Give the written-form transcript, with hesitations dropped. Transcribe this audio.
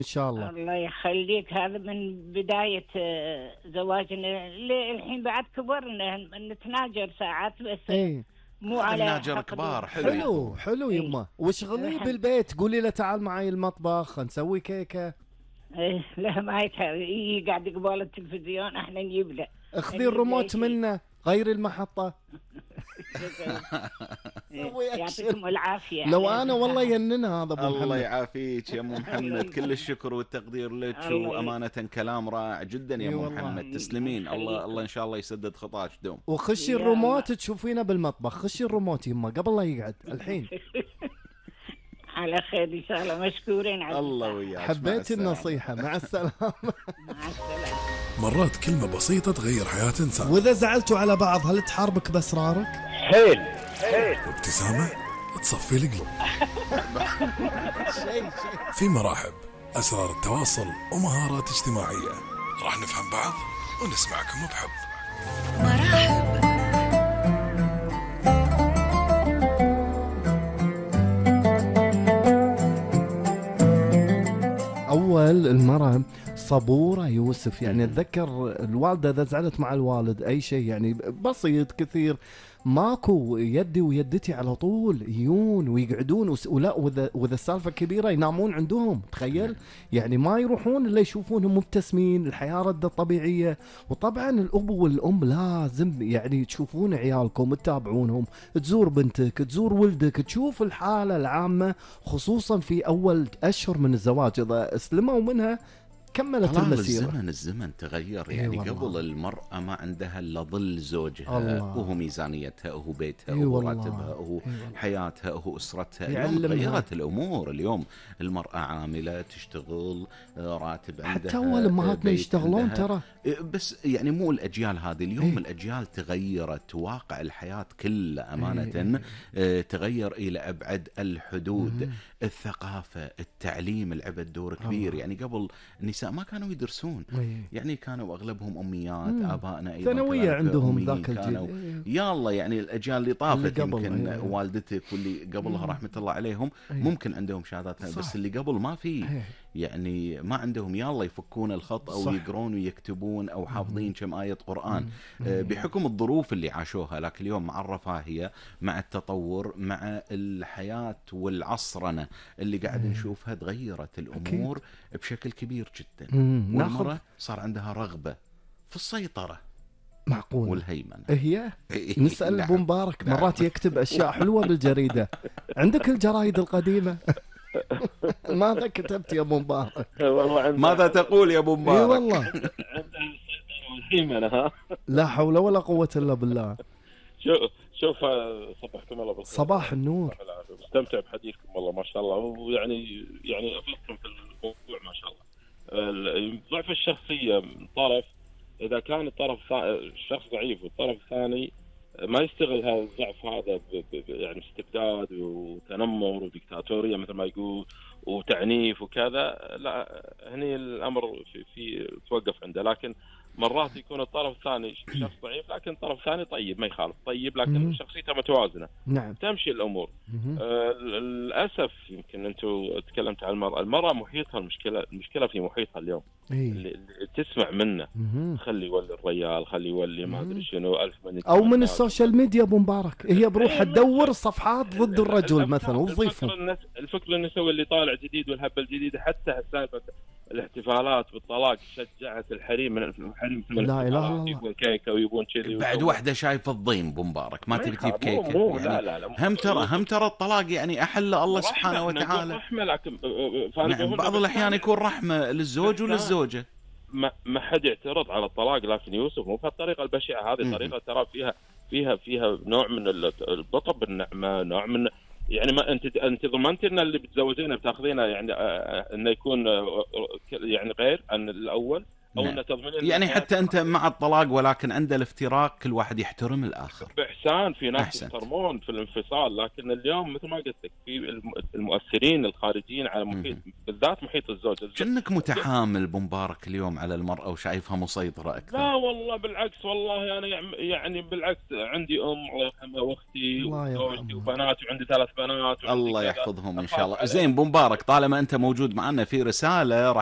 إن شاء الله. الله يخليك، هذا من بداية زواجنا الحين بعد كبرنا نتناجر ساعات بس ايه مو هذا على الناجر حقد كبار، حلو يا حلو أخوي. حلو إيه. يما. واشغليه الحين- بالبيت، قولي له تعال معي المطبخ نسوي كيكة. إيه، لا ما يقعد قبال التلفزيون احنا نجيب له. اخذي الريموت منه، غيري المحطة. يعطيكم العافية. لو انا والله ينن هذا ابو الله محمد. يعافيك يا ام محمد، كل الشكر والتقدير لك، وامانه كلام رائع جدا يا إي ام والله. محمد، تسلمين. الله ان شاء الله يسدد خطاك دوم. وخشي يا الريموت تشوفينه بالمطبخ، خشي الريموت يما قبل لا يقعد الحين. على خير ان شاء الله، مشكورين على الله المساعدة. وياك. مع حبيت السلامة. النصيحة. مع السلامة. مع السلامة. مرات كلمة بسيطة تغير حياة إنسان. واذا زعلتوا على بعض هل تحاربك باسرارك؟ وابتسامة تصفي القلب. في مراحب أسرار التواصل ومهارات اجتماعية، راح نفهم بعض ونسمعكم بحب. مراحب. أول المرأة صبورة يوسف، يعني أتذكر الوالدة إذا زعلت مع الوالد أي شيء يعني بسيط كثير، ماكو يدي ويدتي على طول يجون ويقعدون ولا وإذا السالفة كبيرة ينامون عندهم، تخيل يعني ما يروحون إلا يشوفونهم مبتسمين، الحياة ردة طبيعية. وطبعا الأب والأم لازم يعني تشوفون عيالكم، تتابعونهم، تزور بنتك، تزور ولدك، تشوف الحالة العامة خصوصا في أول أشهر من الزواج. إذا أسلموا منها كملت طلال المسيرة. الزمن تغير، إيه يعني والله. قبل المرأة ما عندها الا ظل زوجها، الله. وهو ميزانيتها، وهو بيتها، إيه وهو والله. راتبها، وهو إيه والله. حياتها، وهو أسرتها. اليوم يعلمها. تغيرت الأمور، اليوم المرأة عاملة تشتغل، راتب عندها، حتى أول أمهاتنا بيت يشتغلون عندها. ترى. بس يعني مو الأجيال هذه اليوم، إيه. الأجيال تغيرت، واقع الحياة كله أمانة إيه. تغير إلى أبعد الحدود. الثقافة، التعليم لعبت دور كبير. يعني قبل النساء ما كانوا يدرسون، إيه. يعني كانوا أغلبهم أميات. آبائنا أيضا ثانوية كذلك عندهم أميين ذاك كانوا. الجيل. يلا يعني الأجيال اللي طافت، اللي قبل. يمكن إيه. والدتك واللي قبلها رحمة الله عليهم إيه. ممكن عندهم شهادات، صح. بس اللي قبل ما في، إيه. يعني ما عندهم يلا يفكون الخط أو صح. يقرون ويكتبون أو حافظين كم آية قرآن بحكم الظروف اللي عاشوها. لكن اليوم مع الرفاهية، مع التطور، مع الحياة والعصرنة اللي قاعد نشوفها، تغيرت الأمور بشكل كبير جدا. ناخذ والمرأة صار عندها رغبة في السيطرة معقول والهيمنة. هي إيه. نسأل نعم. أبو مبارك، مرات يكتب أشياء حلوة بالجريدة. عندك الجرايد القديمة؟ ماذا كتبت يا أبو مبارك؟ والله ماذا تقول يا أبو اي مبارك؟ والله عندها السيطرة والهيمنة. ها لا حول ولا قوة إلا بالله. شوف صبحكم الله بالخير. صباح النور. استمتع بحديثكم والله ما شاء الله، ويعني افضكم في الموضوع ما شاء الله. ضعف الشخصية من طرف، إذا كان الشخص ضعيف والطرف الثاني ما يستغل هذا الضعف هذا يعني استبداد وتنمر وديكتاتورية مثل ما يقول وتعنيف وكذا، لا هني الأمر في توقف عنده. لكن مرات يكون الطرف الثاني شخص ضعيف لكن الطرف الثاني طيب، ما يخالف طيب، لكن شخصيته متوازنة، نعم. تمشي الأمور. للأسف يمكن أنتم تكلمت عن المرأة محيطها المشكلة في محيطها اليوم. اللي تسمع منه خلي يولي الرجال، خلي يولي ما أدري شنو، ألف من أو من السوشيال ميديا أبو مبارك، هي بروح تدور صفحات ضد الرجل مثلا وتضيفهم. الفكرة النسوي اللي طالع جديد والهبة الجديدة، حتى سالفة الاحتفالات بالطلاق شجعت الحريم من الحريم لا إله إلا الله. يبون كيكة ويبون كذي بعد واحدة شايفة الضيم ابو مبارك ما تبي تجيب كيكة. مو يعني لا هم ترى الطلاق يعني أحل الله سبحانه وتعالى. رحمة، لكن نعم بعض الأحيان يكون رحمة للزوج وللزوجة. ما حد يعترض على الطلاق، لكن يوسف مو بهالطريقة البشعة هذه. طريقة ترى فيها نوع من البطب بالنعمة، نوع من يعني ما انت ضمنتي ان اللي بتزوجينه بتاخذينه يعني انه يكون يعني غير عن الاول، او نعم. انه تضمين يعني الحياة. حتى انت مع الطلاق ولكن عند الافتراق كل واحد يحترم الاخر. باحسان، في ناس أحسنت. يحترمون في الانفصال، لكن اليوم مثل ما قلت لك في المؤثرين الخارجيين على محيط، بالذات محيط الزوج. كأنك متحامل بمبارك اليوم على المرأة وشايفها مسيطرة أكثر. لا والله بالعكس، والله انا يعني بالعكس، عندي الله يرحمها واختي الله وزوجتي يرحمها. وبناتي، وعندي 3 بنات، وعندي الله كذا. يحفظهم إن شاء الله. أخاف زين بمبارك، طالما أنت موجود معنا في رسالة